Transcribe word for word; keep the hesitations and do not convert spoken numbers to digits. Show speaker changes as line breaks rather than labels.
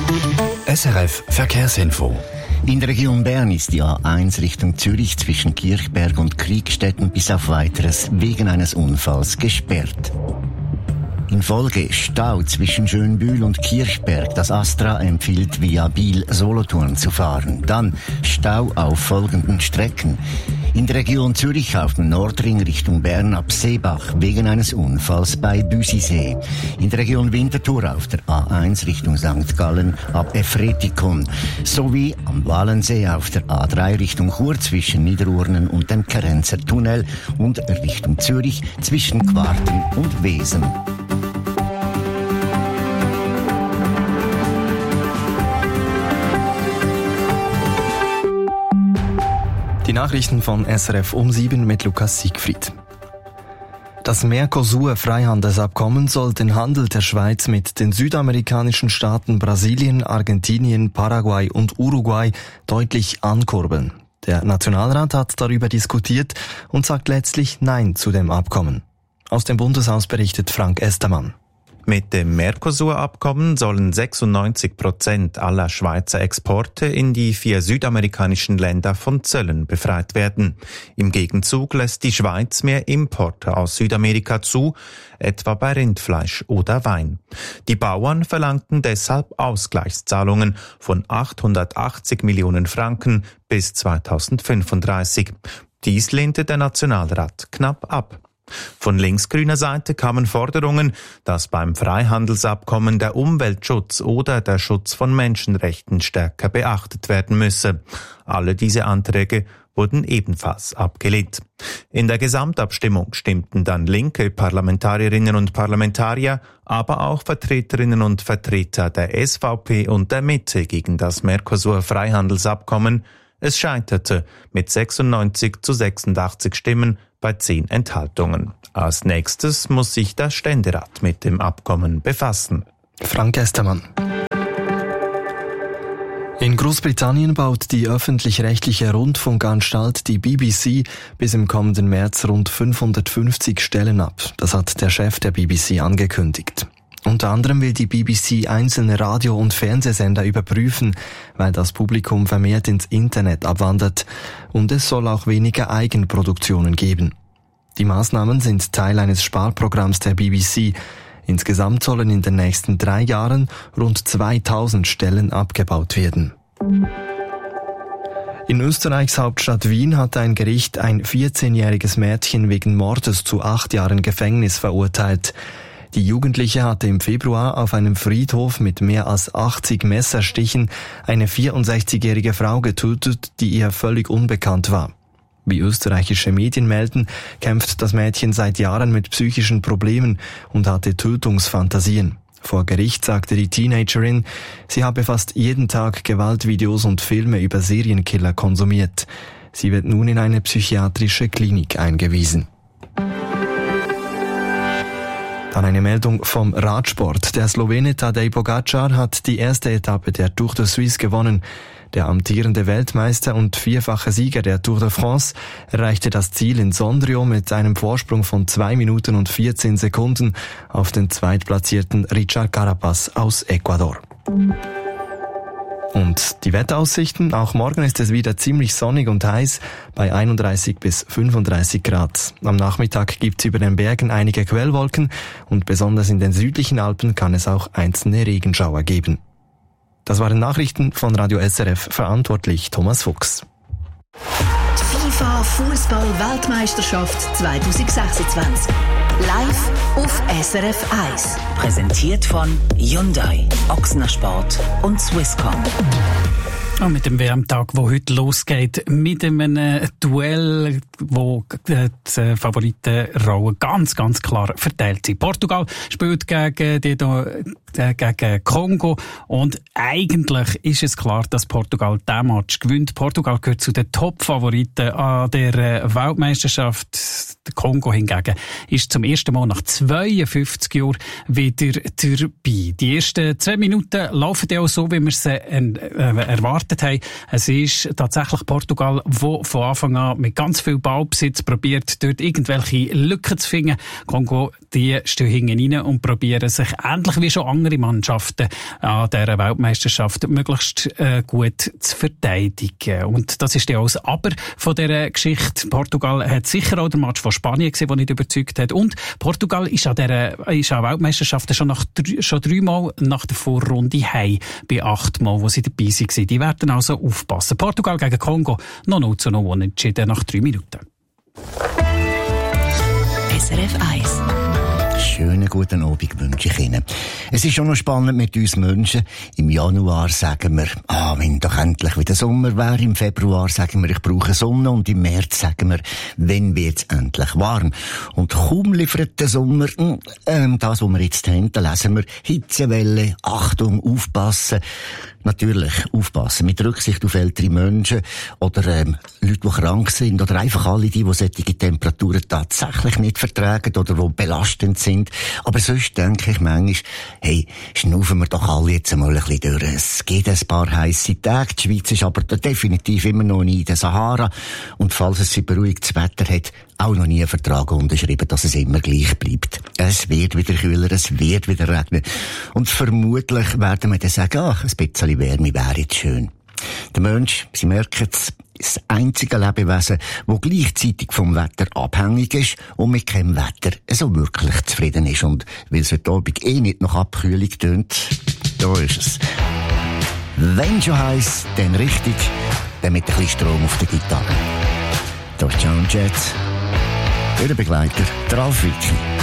S R F Verkehrsinfo.
In der Region Bern ist die A eins Richtung Zürich zwischen Kirchberg und Kriegstetten bis auf Weiteres wegen eines Unfalls gesperrt. In Folge Stau zwischen Schönbühl und Kirchberg. Das Astra empfiehlt via Biel-Solothurn zu fahren. Dann Stau auf folgenden Strecken. In der Region Zürich auf dem Nordring Richtung Bern ab Seebach wegen eines Unfalls bei Büsisee. In der Region Winterthur auf der A eins Richtung Sankt Gallen ab Efretikon. Sowie am Walensee auf der A drei Richtung Chur zwischen Niederurnen und dem Kerenzer Tunnel und Richtung Zürich zwischen Quarten und Wesen.
Die Nachrichten von S R F um sieben mit Lukas Siegfried. Das Mercosur-Freihandelsabkommen soll den Handel der Schweiz mit den südamerikanischen Staaten Brasilien, Argentinien, Paraguay und Uruguay deutlich ankurbeln. Der Nationalrat hat darüber diskutiert und sagt letztlich Nein zu dem Abkommen. Aus dem Bundeshaus berichtet Frank Estermann.
Mit dem Mercosur-Abkommen sollen sechsundneunzig Prozent aller Schweizer Exporte in die vier südamerikanischen Länder von Zöllen befreit werden. Im Gegenzug lässt die Schweiz mehr Importe aus Südamerika zu, etwa bei Rindfleisch oder Wein. Die Bauern verlangten deshalb Ausgleichszahlungen von achthundertachtzig Millionen Franken bis zweitausendfünfunddreißig. Dies lehnte der Nationalrat knapp ab. Von linksgrüner Seite kamen Forderungen, dass beim Freihandelsabkommen der Umweltschutz oder der Schutz von Menschenrechten stärker beachtet werden müsse. Alle diese Anträge wurden ebenfalls abgelehnt. In der Gesamtabstimmung stimmten dann linke Parlamentarierinnen und Parlamentarier, aber auch Vertreterinnen und Vertreter der S V P und der Mitte gegen das Mercosur-Freihandelsabkommen. Es scheiterte mit sechsundneunzig zu sechsundachtzig Stimmen bei zehn Enthaltungen. Als nächstes muss sich der Ständerat mit dem Abkommen befassen.
Frank Estermann. In Großbritannien baut die öffentlich-rechtliche Rundfunkanstalt, die B B C, bis im kommenden März rund fünfhundertfünfzig Stellen ab. Das hat der Chef der B B C angekündigt. Unter anderem will die B B C einzelne Radio- und Fernsehsender überprüfen, weil das Publikum vermehrt ins Internet abwandert. Und es soll auch weniger Eigenproduktionen geben. Die Maßnahmen sind Teil eines Sparprogramms der B B C. Insgesamt sollen in den nächsten drei Jahren rund zweitausend Stellen abgebaut werden. In Österreichs Hauptstadt Wien hat ein Gericht ein vierzehnjähriges Mädchen wegen Mordes zu acht Jahren Gefängnis verurteilt. Die Jugendliche hatte im Februar auf einem Friedhof mit mehr als achtzig Messerstichen eine vierundsechzigjährige Frau getötet, die ihr völlig unbekannt war. Wie österreichische Medien melden, kämpft das Mädchen seit Jahren mit psychischen Problemen und hatte Tötungsfantasien. Vor Gericht sagte die Teenagerin, sie habe fast jeden Tag Gewaltvideos und Filme über Serienkiller konsumiert. Sie wird nun in eine psychiatrische Klinik eingewiesen. Dann eine Meldung vom Radsport. Der Slowene Tadej Pogačar hat die erste Etappe der Tour de Suisse gewonnen. Der amtierende Weltmeister und vierfache Sieger der Tour de France erreichte das Ziel in Sondrio mit einem Vorsprung von zwei Minuten und vierzehn Sekunden auf den zweitplatzierten Richard Carapaz aus Ecuador. Und die Wetteraussichten, auch morgen ist es wieder ziemlich sonnig und heiß bei einunddreißig bis fünfunddreißig Grad. Am Nachmittag gibt's über den Bergen einige Quellwolken und besonders in den südlichen Alpen kann es auch einzelne Regenschauer geben. Das waren Nachrichten von Radio S R F, verantwortlich Thomas Fuchs.
Die FIFA Fußball-Weltmeisterschaft zwanzig sechsundzwanzig. Live auf S R F eins. Präsentiert von Hyundai, Ochsner Sport und Swisscom.
Und mit dem W M-Tag, der heute losgeht, mit einem Duell, wo die Favoritenrollen ganz, ganz klar verteilt sind. Portugal spielt gegen, die, gegen Kongo und eigentlich ist es klar, dass Portugal diesen Match gewinnt. Portugal gehört zu den Top-Favoriten an der Weltmeisterschaft. Der Kongo hingegen ist zum ersten Mal nach zweiundfünfzig Jahren wieder dabei. Die ersten zwei Minuten laufen ja auch so, wie wir sie äh, erwarten. erwartet haben. Es ist tatsächlich Portugal, wo von Anfang an mit ganz viel Ballbesitz probiert, dort irgendwelche Lücken zu finden. Kongo, die stehen hinten rein und probieren sich ähnlich wie schon andere Mannschaften an dieser Weltmeisterschaft möglichst äh, gut zu verteidigen. Und das ist ja auch das Aber von dieser Geschichte. Portugal hat sicher auch den Match von Spanien gesehen, der nicht überzeugt hat. Und Portugal ist an dieser ist an Weltmeisterschaften schon, nach, schon dreimal nach der Vorrunde heim, bei achtmal, wo sie dabei waren. Die werden also aufpassen. Portugal gegen Kongo, noch null zu null unentschieden nach drei Minuten.
S R F eins.
Schönen guten Abend wünsche ich Ihnen. Es ist schon noch spannend mit uns Menschen. Im Januar sagen wir, ah, wenn doch endlich wieder Sommer wäre. Im Februar sagen wir, ich brauche Sonne. Und im März sagen wir, wenn wird es endlich warm. Und kaum liefert der Sommer ähm, das, was wir jetzt haben, da lesen wir Hitzewelle, Achtung, aufpassen. Natürlich aufpassen, mit Rücksicht auf ältere Menschen oder ähm, Leute, die krank sind oder einfach alle die, die solche Temperaturen tatsächlich nicht vertragen oder die belastend sind. Aber sonst denke ich manchmal, hey, schnaufen wir doch alle jetzt einmal ein bisschen durch. Es gibt ein paar heisse Tage, die Schweiz ist aber definitiv immer noch nie in der Sahara und falls es sie beruhigtes Wetter hat, auch noch nie einen Vertrag unterschrieben, dass es immer gleich bleibt. Es wird wieder kühler, es wird wieder regnen. Und vermutlich werden wir dann sagen, ach, ein bisschen Wärme wäre jetzt schön. Der Mensch, Sie merken es, ist das einzige Lebewesen, das gleichzeitig vom Wetter abhängig ist und mit keinem Wetter so wirklich zufrieden ist. Und weil es heute Abend eh nicht nach Abkühlung tönt, da ist es. Wenn schon heiß, dann richtig, dann mit ein bisschen Strom auf der Gitarre. Da ist John Jett. Ihr Begleiter, der Ralf Witchi.